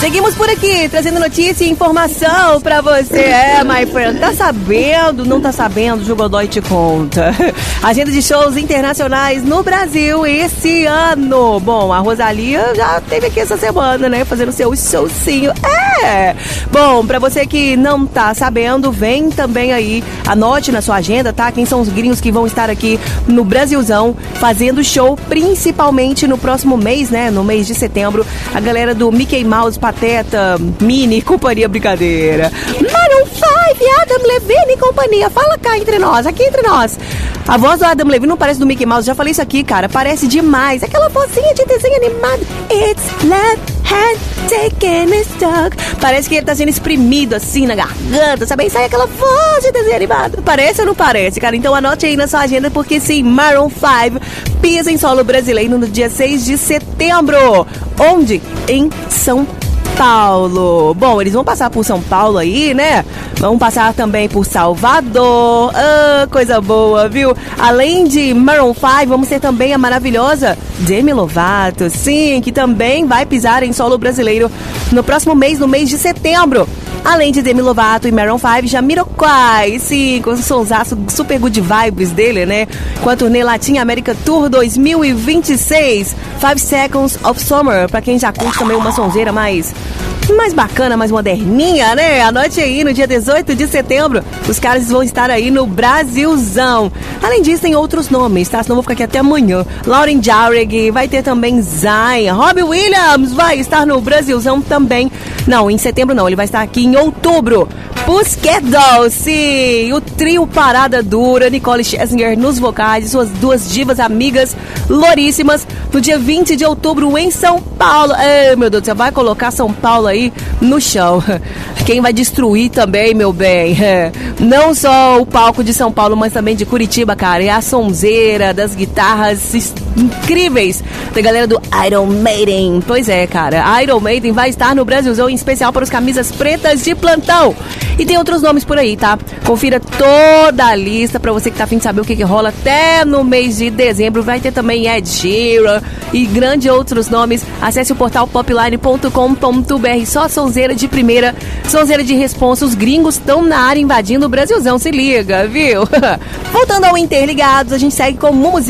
Seguimos por aqui, trazendo notícia e informação pra você. My friend, tá sabendo? Não tá sabendo? O Godoy te conta. Agenda de shows internacionais no Brasil esse ano. Bom, a Rosalía já esteve aqui essa semana, né? Fazendo seu showzinho. Bom, pra você que não tá sabendo, vem também aí, anote na sua agenda, tá? Quem são os gringos que vão estar aqui no Brasilzão fazendo show, principalmente no próximo mês, né? No mês de setembro. A galera do Mickey Mouse, Pateta, Mini, companhia brincadeira. Maroon 5, Adam Levine e companhia. Fala cá entre nós, aqui entre nós. A voz do Adam Levine não parece do Mickey Mouse, já falei isso aqui, cara. Parece demais. Aquela vozinha de desenho animado. It's left hand taking a stuck. Parece que ele tá sendo exprimido assim na garganta, sabe? E sai aquela voz de desenho animado. Parece ou não parece, cara? Então anote aí na sua agenda, porque sim, Maroon 5 pisa em solo brasileiro no dia 6 de setembro. Onde? Em São Paulo. Bom, eles vão passar por São Paulo aí, né? Vão passar também por Salvador. Coisa boa, viu? Além de Maroon 5, vamos ter também a maravilhosa Demi Lovato, sim, que também vai pisar em solo brasileiro no próximo mês, no mês de setembro. Além de Demi Lovato e Maroon 5, Jamiroquai, sim, com o sonsaço super good vibes dele, né? Com a turnê Latin America Tour 2026, 5 Seconds of Summer, pra quem já curte também uma sonzeira mais bacana, mais moderninha, né? Anote aí, no dia 18 de setembro, os caras vão estar aí no Brasilzão. Além disso, tem outros nomes, tá? Senão eu vou ficar aqui até amanhã. Lauren Jauregui, vai ter também Zayn, Robbie Williams vai estar no Brasilzão também. Não, em setembro não, ele vai estar aqui em outubro. Pussycat Dolls, sim, o trio Parada Dura, Nicole Scherzinger nos vocais, suas duas divas amigas louríssimas, no dia 20 de outubro em São Paulo. Ai, meu Deus do céu, vai colocar São Paulo aí no chão. Quem vai destruir também, meu bem, não só o palco de São Paulo, mas também de Curitiba, cara, é a sonzeira das guitarras incríveis da galera do Iron Maiden. Pois é, cara, Iron Maiden vai estar no Brasilzão, em especial para os camisas pretas de plantão. E tem outros nomes por aí, tá? Confira toda a lista pra você que tá a fim de saber o que rola até no mês de dezembro. Vai ter também Ed Sheeran e grandes outros nomes. Acesse o portal popline.com.br. Só sonzeira de primeira, sonzeira de responsa. Os gringos estão na área invadindo o Brasilzão, se liga, viu? Voltando ao Interligados, a gente segue com música.